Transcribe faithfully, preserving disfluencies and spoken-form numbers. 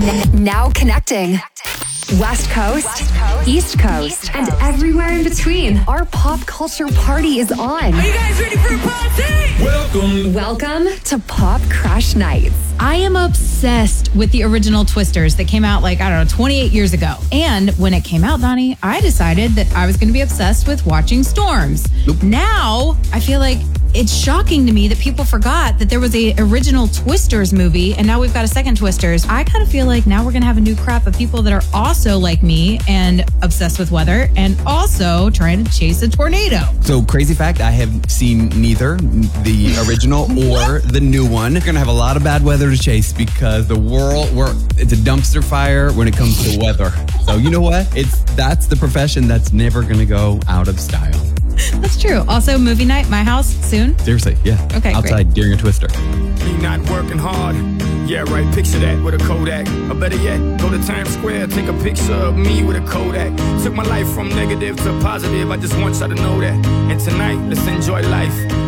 Now connecting. West Coast, West Coast East, Coast, East Coast, and everywhere in between. Our pop culture party is on. Are you guys ready for a party? Welcome. Welcome to Pop Crush Nights. I am obsessed with the original Twisters that came out like, I don't know, twenty-eight years ago. And when it came out, Donnie, I decided that I was going to be obsessed with watching Storms. Nope. Now, I feel like it's shocking to me that people forgot that there was a original Twisters movie, and now we've got a second Twisters. I kind of feel like now we're going to have a new crop of people that are also like me and obsessed with weather and also trying to chase a tornado. So, crazy fact, I have seen neither the original or the new one. We're going to have a lot of bad weather to chase because the world, we're, it's a dumpster fire when it comes to weather. So, you know what? It's that's the profession that's never going to go out of style. That's true. Also, movie night, my house, soon. Seriously, yeah. Okay, outside great. during a Twister. Me not working hard. Yeah, right. Picture that with a Kodak. Or better yet, go to Times Square, take a picture of me with a Kodak. Took my life from negative to positive. I just want y'all to know that. And tonight, let's enjoy life.